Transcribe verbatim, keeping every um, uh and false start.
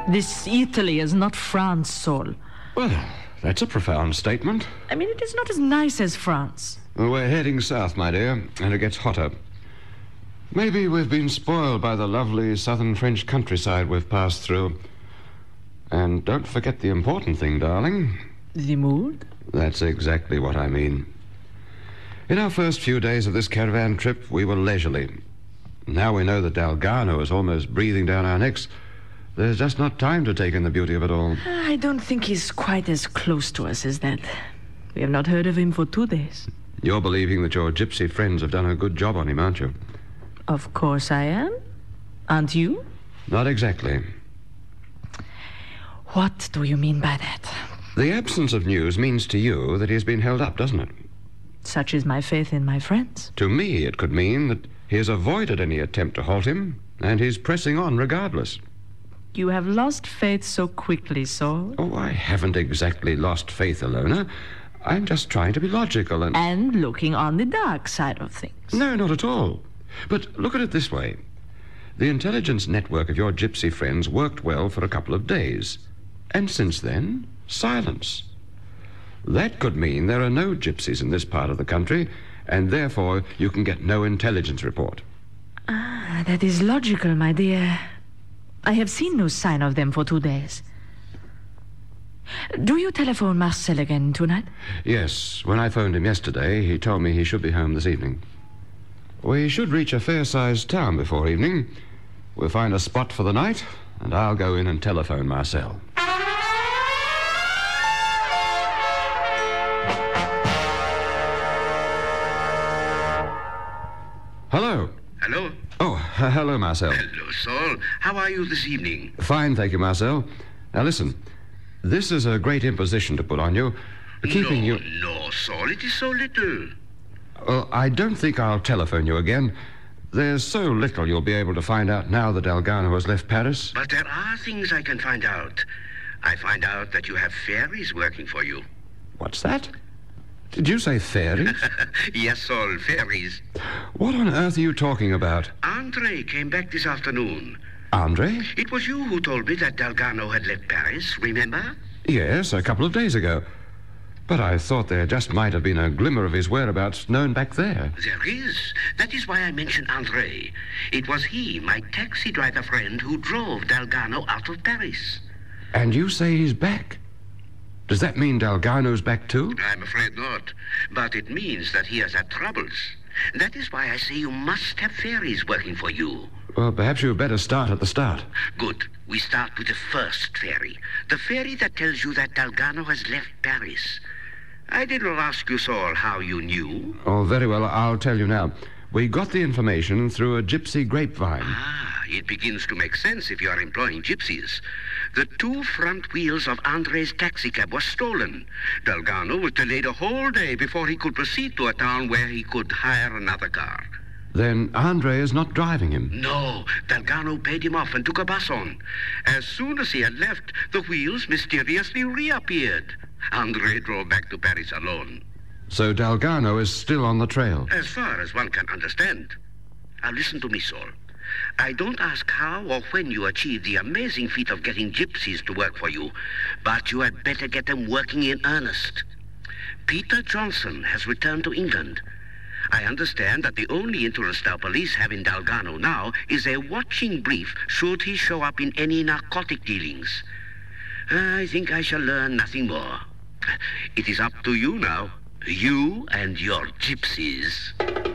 This Italy is not France, Saul. Well, that's a profound statement. I mean, it is not as nice as France. Well, we're heading south, my dear, and it gets hotter. Maybe we've been spoiled by the lovely southern French countryside we've passed through. And don't forget the important thing, darling. The mood? That's exactly what I mean. In our first few days of this caravan trip, we were leisurely. Now we know that Dalgarno is almost breathing down our necks. There's just not time to take in the beauty of it all. I don't think he's quite as close to us as that. We have not heard of him for two days. You're believing that your gypsy friends have done a good job on him, aren't you? Of course I am. Aren't you? Not exactly. What do you mean by that? The absence of news means to you that he's been held up, doesn't it? Such is my faith in my friends. To me, it could mean that he has avoided any attempt to halt him, and he's pressing on regardless. You have lost faith so quickly, Saul. Oh, I haven't exactly lost faith, Ilona. I'm just trying to be logical and... And looking on the dark side of things. No, not at all. But look at it this way. The intelligence network of your gypsy friends worked well for a couple of days. And since then, silence. That could mean there are no gypsies in this part of the country, and therefore you can get no intelligence report. Ah, that is logical, my dear. I have seen no sign of them for two days. Do you telephone Marcel again tonight? Yes. When I phoned him yesterday, he told me he should be home this evening. We should reach a fair-sized town before evening. We'll find a spot for the night, and I'll go in and telephone Marcel. Hello. Hello? Oh, h- hello, Marcel. Hello, Saul. How are you this evening? Fine, thank you, Marcel. Now, listen. This is a great imposition to put on you. Keeping no, you... No, Saul, it is so little. Well, I don't think I'll telephone you again. There's so little you'll be able to find out now that Dalgarno has left Paris. But there are things I can find out. I find out that you have fairies working for you. What's that? Did you say fairies? Yes, Saul, fairies. What on earth are you talking about? Andre came back this afternoon. Andre? It was you who told me that Dalgarno had left Paris, remember? Yes, a couple of days ago. But I thought there just might have been a glimmer of his whereabouts known back there. There is. That is why I mentioned Andre. It was he, my taxi driver friend, who drove Dalgarno out of Paris. And you say he's back? Does that mean Dalgarno's back too? I'm afraid not. But it means that he has had troubles. That is why I say you must have fairies working for you. Well, perhaps you'd better start at the start. Good. We start with the first fairy. The fairy that tells you that Dalgarno has left Paris. I did not ask you, Saul, how you knew. Oh, very well. I'll tell you now. We got the information through a gypsy grapevine. Ah, it begins to make sense if you are employing gypsies. The two front wheels of Andre's taxicab were stolen. Dalgarno was delayed a whole day before he could proceed to a town where he could hire another car. Then Andre is not driving him. No, Dalgarno paid him off and took a bus on. As soon as he had left, the wheels mysteriously reappeared. Andre drove back to Paris alone. So Dalgarno is still on the trail. As far as one can understand. Now listen to me, Saul. I don't ask how or when you achieved the amazing feat of getting gypsies to work for you, but you had better get them working in earnest. Peter Johnson has returned to England. I understand that the only interest our police have in Dalgarno now is a watching brief should he show up in any narcotic dealings. I think I shall learn nothing more. It is up to you now. You and your gypsies.